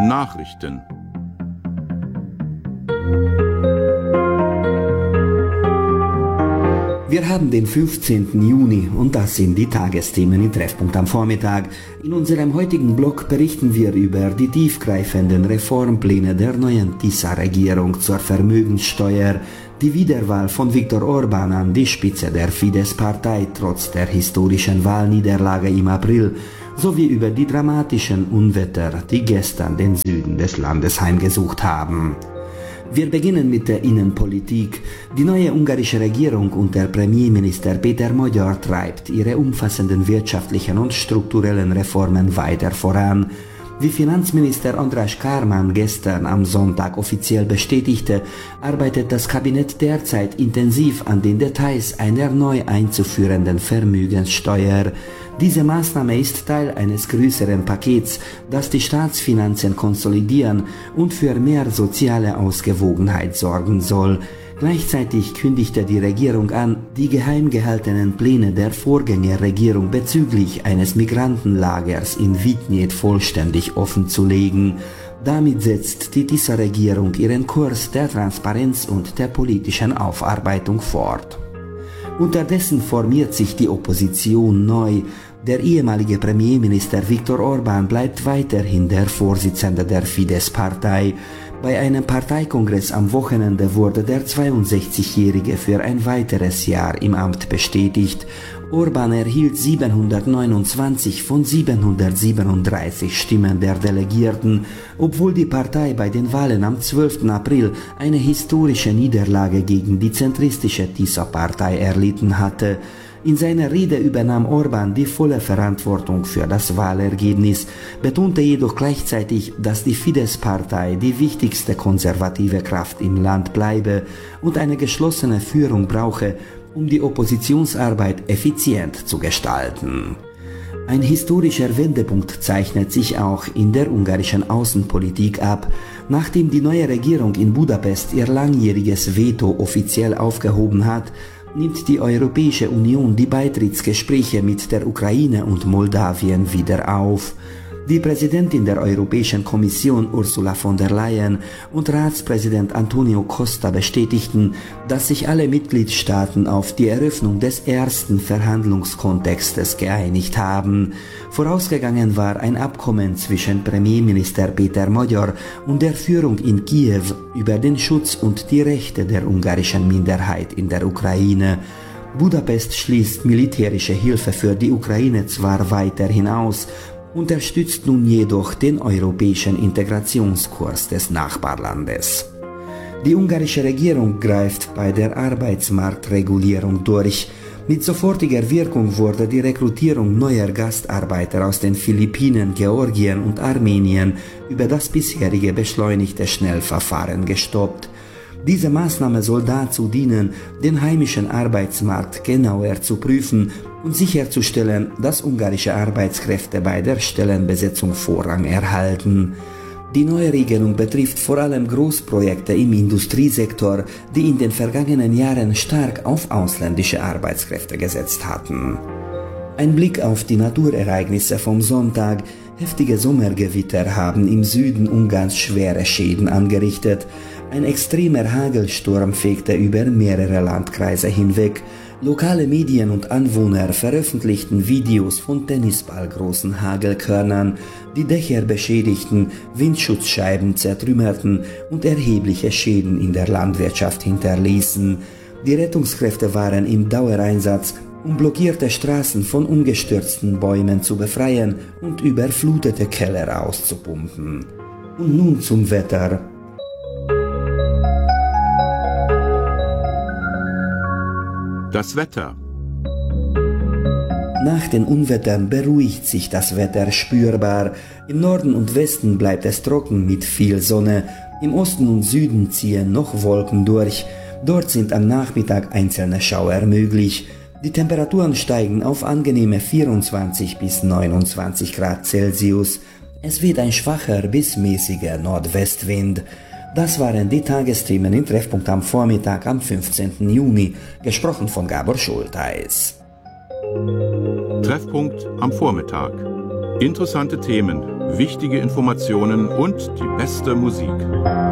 Nachrichten. Wir haben den 15. Juni und das sind die Tagesthemen im Treffpunkt am Vormittag. In unserem heutigen Blog berichten wir über die tiefgreifenden Reformpläne der neuen TISA-Regierung zur Vermögenssteuer, die Wiederwahl von Viktor Orbán an die Spitze der Fidesz-Partei trotz der historischen Wahlniederlage im April, sowie über die dramatischen Unwetter, die gestern den Süden des Landes heimgesucht haben. Wir beginnen mit der Innenpolitik. Die neue ungarische Regierung unter Premierminister Péter Magyar treibt ihre umfassenden wirtschaftlichen und strukturellen Reformen weiter voran. Wie Finanzminister András Kármán gestern am Sonntag offiziell bestätigte, arbeitet das Kabinett derzeit intensiv an den Details einer neu einzuführenden Vermögenssteuer. Diese Maßnahme ist Teil eines größeren Pakets, das die Staatsfinanzen konsolidieren und für mehr soziale Ausgewogenheit sorgen soll. Gleichzeitig kündigte die Regierung an, die geheim gehaltenen Pläne der Vorgängerregierung bezüglich eines Migrantenlagers in Witnjed vollständig offenzulegen. Damit setzt die TISA-Regierung ihren Kurs der Transparenz und der politischen Aufarbeitung fort. Unterdessen formiert sich die Opposition neu. Der ehemalige Premierminister Viktor Orbán bleibt weiterhin der Vorsitzende der Fidesz-Partei. Bei einem Parteikongress am Wochenende wurde der 62-Jährige für ein weiteres Jahr im Amt bestätigt. Orbán erhielt 729 von 737 Stimmen der Delegierten, obwohl die Partei bei den Wahlen am 12. April eine historische Niederlage gegen die zentristische TISA-Partei erlitten hatte. In seiner Rede übernahm Orbán die volle Verantwortung für das Wahlergebnis, betonte jedoch gleichzeitig, dass die Fidesz-Partei die wichtigste konservative Kraft im Land bleibe und eine geschlossene Führung brauche, um die Oppositionsarbeit effizient zu gestalten. Ein historischer Wendepunkt zeichnet sich auch in der ungarischen Außenpolitik ab. Nachdem die neue Regierung in Budapest ihr langjähriges Veto offiziell aufgehoben hat, nimmt die Europäische Union die Beitrittsgespräche mit der Ukraine und Moldawien wieder auf. Die Präsidentin der Europäischen Kommission Ursula von der Leyen und Ratspräsident Antonio Costa bestätigten, dass sich alle Mitgliedstaaten auf die Eröffnung des ersten Verhandlungskontextes geeinigt haben. Vorausgegangen war ein Abkommen zwischen Premierminister Péter Magyar und der Führung in Kiew über den Schutz und die Rechte der ungarischen Minderheit in der Ukraine. Budapest schließt militärische Hilfe für die Ukraine zwar weiterhin aus, unterstützt nun jedoch den europäischen Integrationskurs des Nachbarlandes. Die ungarische Regierung greift bei der Arbeitsmarktregulierung durch. Mit sofortiger Wirkung wurde die Rekrutierung neuer Gastarbeiter aus den Philippinen, Georgien und Armenien über das bisherige beschleunigte Schnellverfahren gestoppt. Diese Maßnahme soll dazu dienen, den heimischen Arbeitsmarkt genauer zu prüfen und sicherzustellen, dass ungarische Arbeitskräfte bei der Stellenbesetzung Vorrang erhalten. Die neue Regelung betrifft vor allem Großprojekte im Industriesektor, die in den vergangenen Jahren stark auf ausländische Arbeitskräfte gesetzt hatten. Ein Blick auf die Naturereignisse vom Sonntag. Heftige Sommergewitter haben im Süden Ungarns schwere Schäden angerichtet. Ein extremer Hagelsturm fegte über mehrere Landkreise hinweg. Lokale Medien und Anwohner veröffentlichten Videos von tennisballgroßen Hagelkörnern, die Dächer beschädigten, Windschutzscheiben zertrümmerten und erhebliche Schäden in der Landwirtschaft hinterließen. Die Rettungskräfte waren im Dauereinsatz, um blockierte Straßen von umgestürzten Bäumen zu befreien und überflutete Keller auszupumpen. Und nun zum Wetter. Das Wetter. Nach den Unwettern beruhigt sich das Wetter spürbar. Im Norden und Westen bleibt es trocken mit viel Sonne. Im Osten und Süden ziehen noch Wolken durch. Dort sind am Nachmittag einzelne Schauer möglich. Die Temperaturen steigen auf angenehme 24 bis 29 Grad Celsius. Es weht ein schwacher bis mäßiger Nordwestwind. Das waren die Tagesthemen im Treffpunkt am Vormittag am 15. Juni, gesprochen von Gábor Schultheis. Treffpunkt am Vormittag. Interessante Themen, wichtige Informationen und die beste Musik.